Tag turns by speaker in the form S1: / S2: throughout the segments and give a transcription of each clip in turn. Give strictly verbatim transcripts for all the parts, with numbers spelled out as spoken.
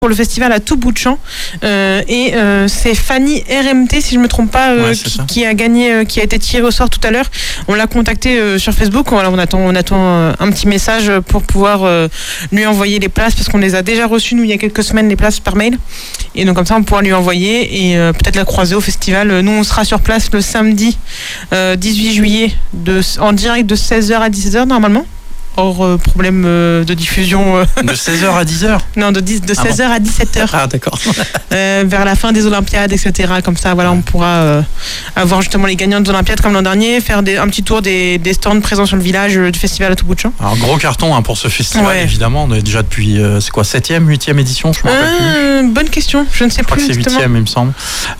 S1: pour le festival à tout bout de champ euh, et euh, c'est Fanny R M T si je me trompe pas euh,
S2: ouais,
S1: qui, qui a gagné euh, qui a été tirée au sort tout à l'heure. On l'a contacté euh, sur Facebook. Voilà, on attend on attend euh, un petit message pour pouvoir euh, lui envoyer les places parce qu'on les a déjà reçues nous il y a quelques semaines les places par mail et donc comme ça on pourra lui envoyer et euh, peut-être la croiser au festival. Nous on sera sur place le samedi euh, dix-huit juillet de, en direct de seize heures à dix-sept heures normalement. Hors euh, problème euh, de diffusion. Euh...
S2: De seize heures à dix heures
S1: Non, de, dix, de seize heures ah bon. à dix-sept heures.
S2: Ah, d'accord.
S1: euh, vers la fin des Olympiades, et cetera. Comme ça, voilà, on pourra euh, avoir justement les gagnants des Olympiades comme l'an dernier, faire des, un petit tour des, des stands présents sur le village euh, du festival à tout bout de champ.
S2: Alors, gros carton hein, pour ce festival, ouais. Évidemment. On est déjà depuis, euh, c'est quoi, septième, huitième édition, je me rappelle
S1: euh, plus. Bonne question, je ne sais
S2: je crois
S1: plus.
S2: Que c'est huitième, il me semble.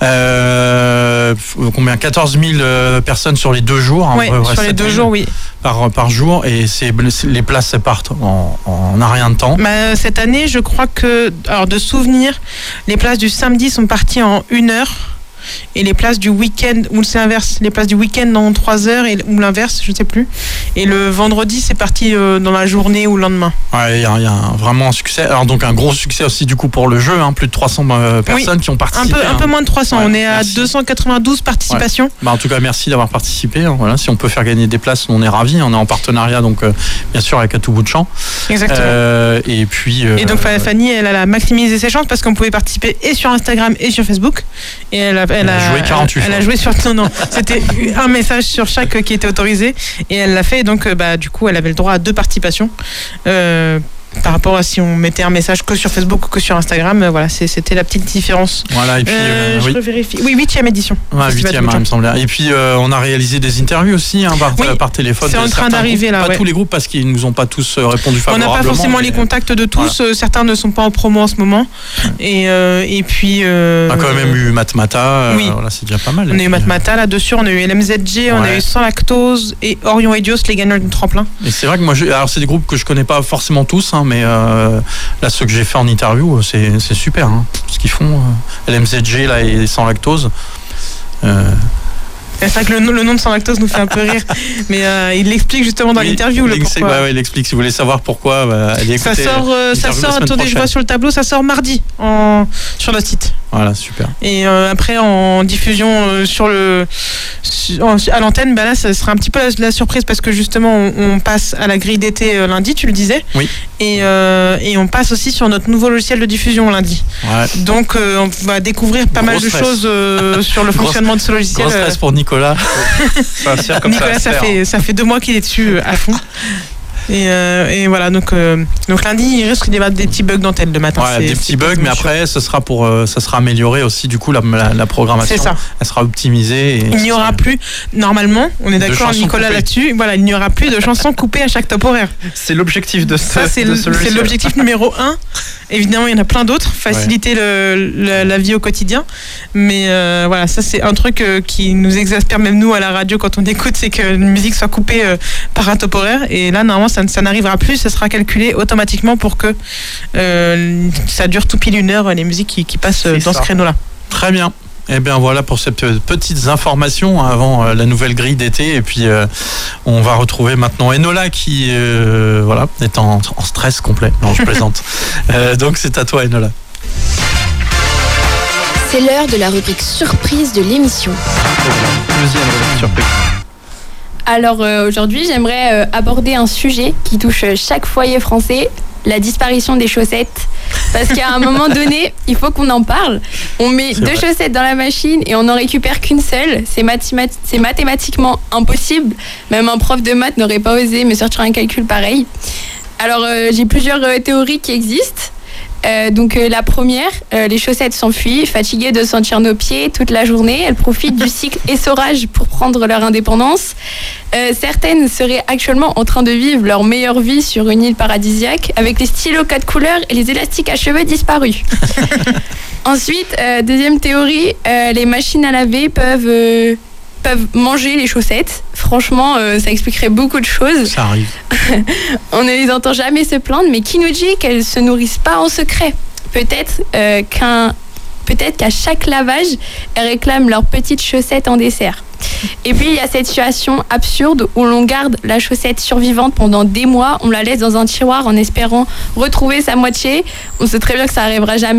S2: Euh, combien quatorze mille euh, personnes sur les deux jours.
S1: Oui, hein, sur les deux jours, oui.
S2: Par, par jour, et c'est, les places se partent en, en un rien de temps.
S1: Bah, cette année, je crois que, alors de souvenir, les places du samedi sont parties en une heure. Et les places du week-end, ou c'est inverse, les places du week-end en trois heures, et, ou l'inverse, je ne sais plus. Et le vendredi, c'est parti euh, dans la journée ou le lendemain.
S2: Ouais, il y a, y a un, vraiment un succès. Alors donc un gros succès aussi du coup pour le jeu, hein, plus de trois cents euh, personnes
S1: oui,
S2: qui ont participé.
S1: Un peu,
S2: hein.
S1: un peu moins de trois cents,
S2: ouais,
S1: on est
S2: merci.
S1: à deux cent quatre-vingt-douze participations. Ouais.
S2: Bah, en tout cas, merci d'avoir participé. Hein, voilà. Si on peut faire gagner des places, on est ravis. On est en partenariat, donc euh, bien sûr avec À tout bout de champ.
S1: Exactement.
S2: Euh, et puis. Euh,
S1: et donc Fanny, elle a maximisé ses chances parce qu'on pouvait participer et sur Instagram et sur Facebook. Et elle a, elle
S2: elle a, a joué quarante-huit
S1: Elle, elle a joué sur non non, c'était un message sur chaque qui était autorisé et elle l'a fait donc bah du coup elle avait le droit à deux participations. Euh, par rapport à si on mettait un message que sur Facebook ou que sur Instagram, voilà, c'est, c'était la petite différence.
S2: Voilà, et puis
S1: euh,
S2: euh,
S1: je
S2: oui.
S1: revérifie. Oui, huitième édition.
S2: Ouais, huitième, hein, il me semble. Et puis euh, on a réalisé des interviews aussi hein, par,
S1: oui,
S2: par téléphone.
S1: C'est en train d'arriver
S2: groupes,
S1: là.
S2: Pas
S1: ouais.
S2: tous les groupes parce qu'ils nous ont pas tous répondu favorablement.
S1: On n'a pas forcément mais... les contacts de tous. Voilà. Certains ne sont pas en promo en ce moment. Ouais. Et euh, et puis. Euh,
S2: on a quand même eu Matmata. Euh,
S1: oui.
S2: Voilà, c'est déjà pas mal.
S1: On a eu Matmata là-dessus. On a eu L M Z G. Ouais. On a eu Sans Lactose et Orion Edios, les gagnants du tremplin.
S2: Et c'est vrai que moi, je... alors c'est des groupes que je connais pas forcément tous, hein, mais. Euh... Là, ceux que j'ai fait en interview, c'est, c'est super. Hein, ce qu'ils font. L M Z G là, et Sans Lactose. Euh...
S1: C'est vrai que le, le nom de Sans Lactose nous fait un peu rire. Mais euh, il l'explique justement dans oui, l'interview. Le pourquoi.
S2: Ouais, ouais, il explique. Si vous voulez savoir pourquoi, bah, allez écouter.
S1: Ça sort, euh, ça sort attendez, je vois sur le tableau, ça sort mardi en, sur le site.
S2: Voilà, super.
S1: Et euh, après, en diffusion euh, sur le, sur, à l'antenne, bah là, ça sera un petit peu la, la surprise parce que justement, on, on passe à la grille d'été euh, lundi, tu le disais.
S2: Oui.
S1: Et, euh, et on passe aussi sur notre nouveau logiciel de diffusion lundi.
S2: Ouais.
S1: Donc, euh, on va découvrir pas Gros mal stress. de choses euh, sur le fonctionnement de ce logiciel.
S2: Gros stress pour Nicolas.
S1: ça comme Nicolas, ça, ça, fait, ça fait deux mois qu'il est dessus à fond. Et, euh, et voilà, donc, euh, donc lundi, il risque d'y avoir des petits bugs d'antenne le matin.
S2: Ouais,
S1: c'est,
S2: des petits bugs, mais après, ça sera, pour, euh, ça sera amélioré aussi. Du coup, la, la, la programmation,
S1: c'est ça.
S2: Elle sera optimisée. Et
S1: il n'y aura plus, normalement, on est d'accord, Nicolas, coupées. Là-dessus, voilà, il n'y aura plus de chansons coupées à chaque top horaire.
S3: C'est l'objectif de ce
S1: Ça, c'est,
S3: de
S1: le,
S3: ce
S1: c'est l'objectif numéro un. Évidemment, il y en a plein d'autres, faciliter ouais. le, le, la vie au quotidien. Mais euh, voilà, ça, c'est un truc euh, qui nous exaspère, même nous, à la radio, quand on écoute, c'est que la musique soit coupée euh, par un top horaire. Et là, normalement, ça, ça n'arrivera plus. Ça sera calculé automatiquement pour que euh, ça dure tout pile une heure, les musiques qui, qui passent c'est dans ça. Ce créneau-là.
S2: Très bien. Et eh bien voilà pour ces petites informations avant euh, la nouvelle grille d'été. Et puis euh, on va retrouver maintenant Enola qui euh, voilà, est en, en stress complet. Non, je plaisante. euh, donc c'est à toi, Enola.
S4: C'est l'heure de la rubrique surprise de l'émission.
S3: Deuxième rubrique surprise.
S5: Alors euh, aujourd'hui, j'aimerais euh, aborder un sujet qui touche chaque foyer français, la disparition des chaussettes. Parce qu'à un moment donné, il faut qu'on en parle. On met c'est deux vrai. chaussettes dans la machine et on n'en récupère qu'une seule. C'est, mathémat- c'est mathématiquement impossible. Même un prof de maths n'aurait pas osé me sortir un calcul pareil. Alors euh, j'ai plusieurs euh, théories qui existent. Euh, donc euh, la première, euh, les chaussettes s'enfuient, fatiguées de sentir nos pieds toute la journée. Elles profitent du cycle essorage pour prendre leur indépendance. Euh, certaines seraient actuellement en train de vivre leur meilleure vie sur une île paradisiaque avec les stylos quatre couleurs et les élastiques à cheveux disparus. Ensuite, euh, deuxième théorie, euh, les machines à laver peuvent... Euh, peuvent manger les chaussettes. Franchement, euh, ça expliquerait beaucoup de choses.
S2: Ça arrive.
S5: On ne les entend jamais se plaindre, mais qui nous dit qu'elles se nourrissent pas en secret ? Peut-être euh, qu'un, peut-être qu'à chaque lavage, elles réclament leurs petites chaussettes en dessert. Et puis il y a cette situation absurde où l'on garde la chaussette survivante pendant des mois, on la laisse dans un tiroir en espérant retrouver sa moitié. On sait très bien que ça arrivera jamais.